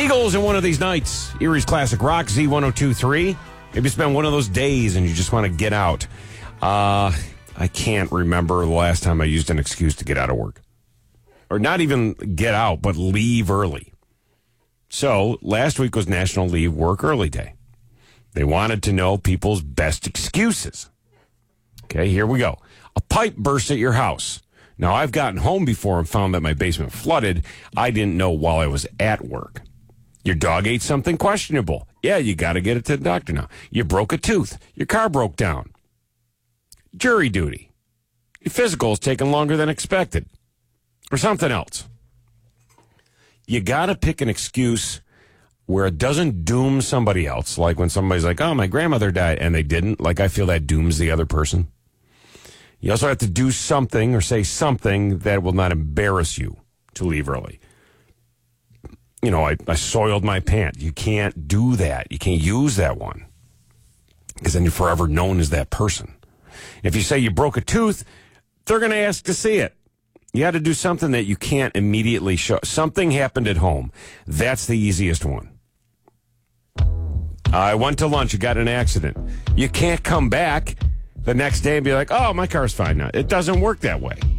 Eagles in one of these nights. Erie's Classic Rock, Z1023. Maybe it's been one of those days and you just want to get out. I can't remember the last time I used an excuse to get out of work. Or not even get out, but leave early. So last week was National Leave Work Early Day. They wanted to know people's best excuses. Okay, here we go. A pipe burst at your house. Now, I've gotten home before and found that my basement flooded. I didn't know while I was at work. Your dog ate something questionable. Yeah, you got to get it to the doctor now. You broke a tooth. Your car broke down. Jury duty. Your physical is taking longer than expected. Or something else. You got to pick an excuse where it doesn't doom somebody else. Like when somebody's like, oh, my grandmother died, and they didn't. Like, I feel that dooms the other person. You also have to do something or say something that will not embarrass you to leave early. You know, I soiled my pant. You can't do that. You can't use that one. Because then you're forever known as that person. If you say you broke a tooth, they're going to ask to see it. You got to do something that you can't immediately show. Something happened at home. That's the easiest one. I went to lunch. You got in an accident. You can't come back the next day and be like, oh, my car's fine now. It doesn't work that way.